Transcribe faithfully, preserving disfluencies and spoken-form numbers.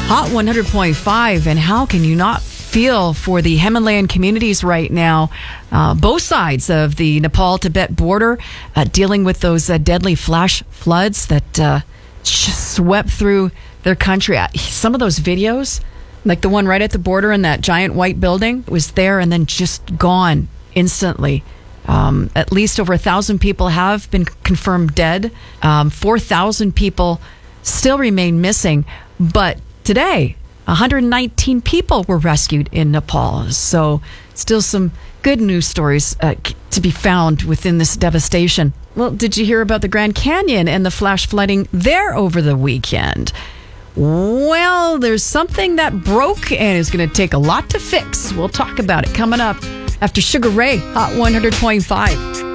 Hot one hundred point five, and how can you not feel for the Himalayan communities right now, uh, both sides of the Nepal-Tibet border, uh, dealing with those uh, deadly flash floods that uh, just swept through their country. Some of those videos, like the one right at the border in that giant white building, was there and then just gone instantly. Um, at least over a thousand people have been confirmed dead. Um, four thousand people still remain missing. But today, one hundred nineteen people were rescued in Nepal. So still some good news stories uh, to be found within this devastation. Well, did you hear about the Grand Canyon and the flash flooding there over the weekend? Well, there's something that broke and is going to take a lot to fix. We'll talk about it coming up after Sugar Ray, Hot one hundred point five.